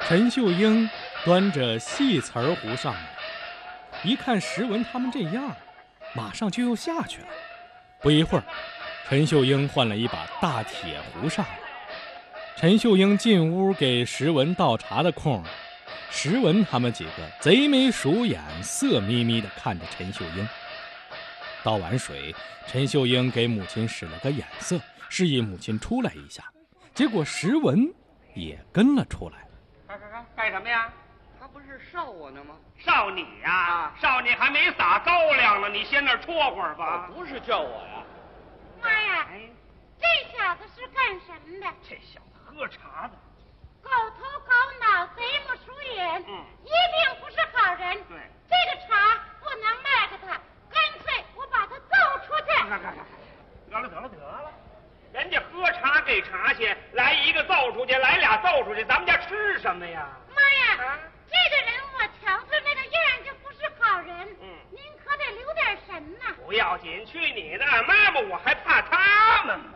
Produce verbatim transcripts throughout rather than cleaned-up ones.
陈秀英端着细瓷儿壶上来，一看石文他们这样，马上就又下去了。不一会儿，陈秀英换了一把大铁壶上来。陈秀英进屋给石文倒茶的空，石文他们几个贼眉鼠眼，色眯眯地看着陈秀英。倒完水，陈秀英给母亲使了个眼色，示意母亲出来一下。结果石文也跟了出来。 干干干干什么呀？ 他不是烧我呢吗？ 烧你呀、 啊！ 烧你还没撒高粱呢，你先那儿戳会儿吧。 不是叫我呀。 妈呀， 哎， 这小子是干什么的？ 这小子喝茶的。 狗头狗脑，贼不鼠眼， 嗯， 一定不是好人。 对， 这个茶不能卖给他，干脆我把他揍出去。 看看看，得了得了得了，人家喝茶给茶去，来一个揍出去，来俩揍出去，咱们家吃什么呀？ 妈呀， 啊， 这个人我瞧着那个样就不是好人。 嗯， 您可得留点神呐。 不要紧，去你的！妈妈，我还怕他们吗？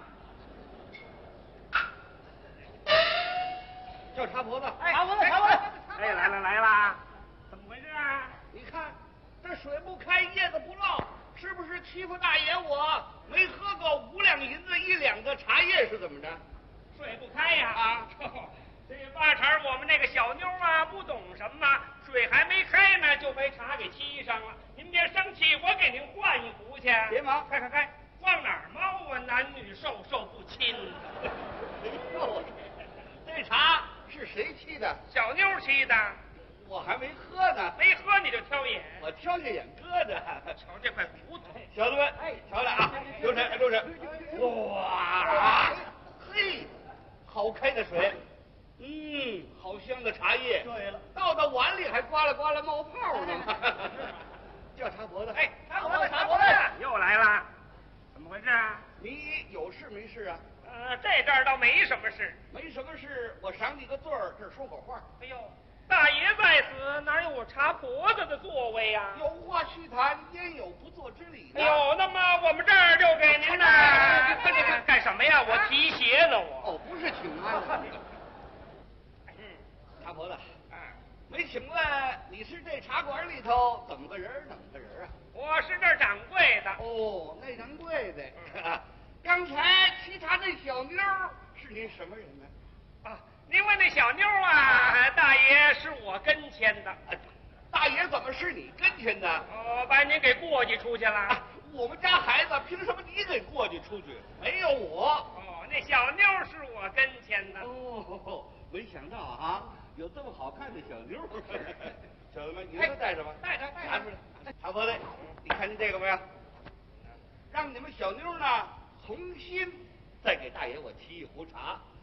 叫茶婆子， 哎茶婆子，茶婆子， 哎，来了来了，怎么回事啊？ 你看这水不开，叶子不落，是不是欺负大爷我？没喝够五两银子一两个茶叶是怎么着？ 水不开呀！ 啊， 这八成我们那个小妞啊，不懂什么，水还没开呢，就被茶给沏上了。您别生气，我给您换一壶去。 别忙， 开开开，往哪儿猫啊？男女授受不亲。 哎呦，这茶是谁沏的？ 小妞沏的， 我还没喝呢， 没喝你就挑眼。 我挑下眼搁着。 瞧这块骨头， 小子们，哎，瞧来啊，留神，留神。哇，嘿，好开的水，嗯，好香的茶叶。对了，倒到碗里还呱啦呱啦冒泡呢。叫茶婆子， 哎， 茶婆子，茶婆子， 又来了，怎么回事啊？ 你有事没事啊？ 呃，这阵儿倒没什么事。 没什么事，我赏你个罪儿，这儿说口话。 哎呦，大爷在此，哪有我茶婆子的座位呀、 有话须谈，焉有不做之理呢？ 哎呦，那么我们这儿就给您呢。看这个干什么呀？我提鞋呢，我。 哦，不是请安。 嗯， 茶婆子， 啊， 没请问你是这茶馆里头怎么个人儿？怎么个人儿啊？ 我是这儿掌柜的。 哦，内掌柜的。刚才沏茶那小妞是您什么人呢？ 啊，您问那小妞啊，大爷是我跟前的。 大爷怎么是你跟前的？ 我把您给过继出去了。 啊，我们家孩子凭什么你给过继出去？没有我。 哦，那小妞是我跟前的。 哦，没想到啊，有这么好看的小妞。小子们，你们都带着吧， 带着带着拿出来。茶婆子，你看见这个没有？让你们小妞呢重新再给大爷我沏一壶茶。